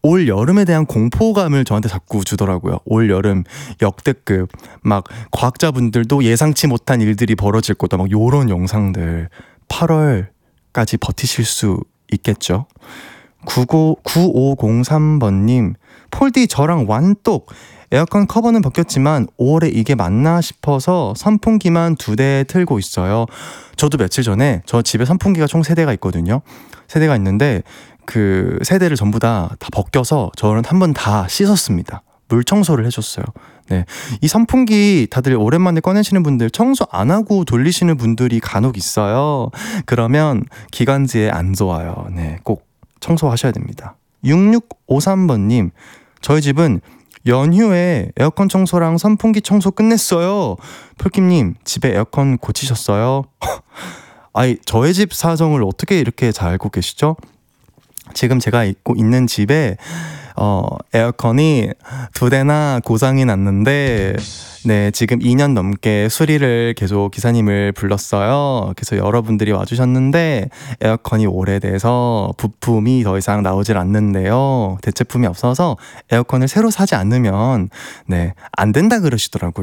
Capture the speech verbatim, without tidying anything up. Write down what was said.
올 여름에 대한 공포감을 저한테 자꾸 주더라고요. 올 여름 역대급 막 과학자분들도 예상치 못한 일들이 벌어질 거다 막 요런 영상들. 팔월까지 버티실 수 있겠죠? 구오공삼 번님 폴디 저랑 완똑 에어컨 커버는 벗겼지만 오월에 이게 맞나 싶어서 선풍기만 두 대 틀고 있어요. 저도 며칠 전에 저 집에 선풍기가 총 세 대가 있거든요. 세 대가 있는데 그 세 대를 전부 다, 다 벗겨서 저는 한 번 다 씻었습니다. 물 청소를 해줬어요. 네, 이 선풍기 다들 오랜만에 꺼내시는 분들 청소 안 하고 돌리시는 분들이 간혹 있어요. 그러면 기관지에 안 좋아요. 네, 꼭 청소하셔야 됩니다. 육육오삼 번님 저희 집은 연휴에 에어컨 청소랑 선풍기 청소 끝냈어요. 폴킴님 집에 에어컨 고치셨어요? 아이 저의 집 사정을 어떻게 이렇게 잘 알고 계시죠? 지금 제가 있고 있는 집에 어, 에어컨이 두 대나 고장이 났는데 네, 지금 이 년 넘게 수리를 계속 기사님을 불렀어요. 그래서 여러분들이 와주셨는데 에어컨이 오래돼서 부품이 더 이상 나오질 않는데요. 대체품이 없어서 에어컨을 새로 사지 않으면 네, 안 된다 그러시더라고요.